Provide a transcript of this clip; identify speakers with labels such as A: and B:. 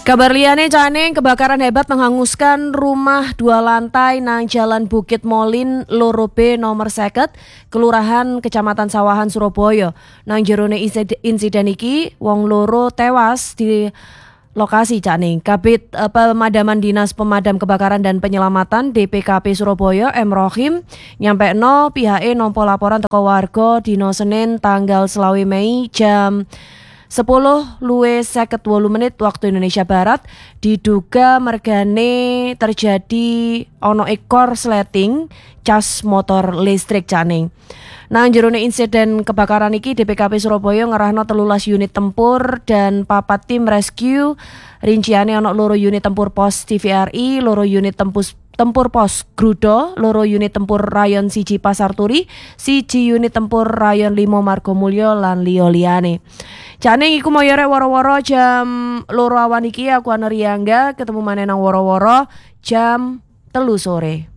A: Kabar liyane Caning, kebakaran hebat menghanguskan rumah 2 lantai nang Jalan Bukit Molin Loro B nomor 50, Kelurahan Kecamatan Sawahan Surabaya. Nang jerone insiden iki wong loro tewas di lokasi Caning. Kabid Pemadaman Dinas Pemadam Kebakaran dan Penyelamatan DPKP Surabaya M Rohim nyampekno pihake nampa laporan teko warga dina Senin tanggal 20 Mei jam 10:58 waktu Indonesia Barat diduga mergane terjadi ono ekor sleting cas motor listrik Caning. Nang jerone insiden kebakaran iki DPKP Surabaya ngerahno 13 unit tempur dan 4 tim rescue. Rinciane ono 2 unit tempur pos TVRI, 2 unit tempur pos Grudo, 2 unit tempur rayon 1 Pasar Turi, 1 unit tempur rayon 5 Margomulyo lan liya-liyane. Caning iku moyore woro-woro jam 2 awan iki aku Ana Riyangga ketemu maneh nang woro-woro jam 3 sore.